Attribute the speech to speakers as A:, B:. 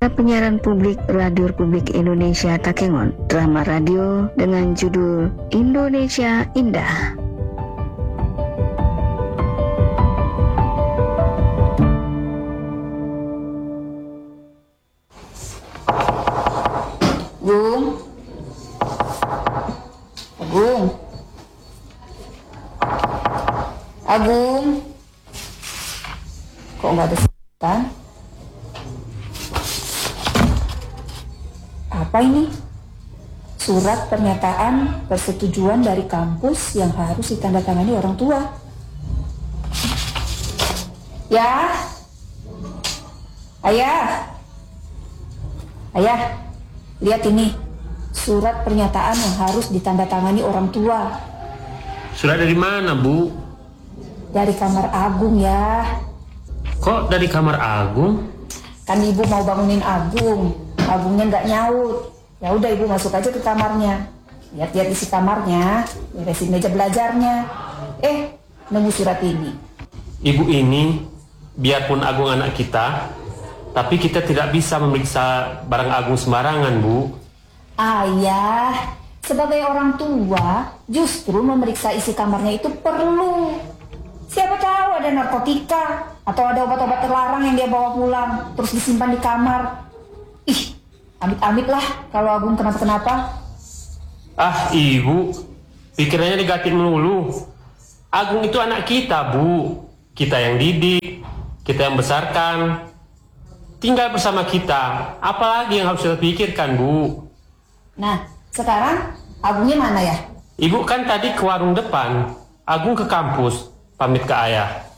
A: Penyiaran publik Radio Republik Indonesia Takengon, drama radio dengan judul Indonesia Indah.
B: Agung, Agung, kok nggak ada setan? Apa ini? Surat pernyataan persetujuan dari kampus yang harus ditandatangani orang tua. Ya, ayah, lihat ini. Surat pernyataan yang harus ditandatangani orang tua.
C: Surat dari mana, Bu?
B: Dari kamar Agung ya.
C: Kok dari kamar Agung?
B: Kan ibu mau bangunin Agung. Agungnya nggak nyaut. Ya udah ibu masuk aja ke kamarnya. Lihat-lihat isi kamarnya, beresin meja belajarnya. Nemu surat ini.
C: Ibu ini, biarpun Agung anak kita, tapi kita tidak bisa memeriksa barang Agung sembarangan, Bu.
B: Ayah, sebagai orang tua, justru memeriksa isi kamarnya itu perlu. Siapa tahu ada narkotika atau ada obat-obat terlarang yang dia bawa pulang, terus disimpan di kamar. Amit-amit lah kalau Agung kenapa-kenapa.
C: Ah, Ibu, pikirannya negatif melulu. Agung itu anak kita, Bu. Kita yang didik, kita yang besarkan. Tinggal bersama kita, apalagi yang harus kita pikirkan, Bu?
B: Nah, sekarang Agungnya mana ya?
C: Ibu kan tadi ke warung depan, Agung ke kampus, pamit ke ayah.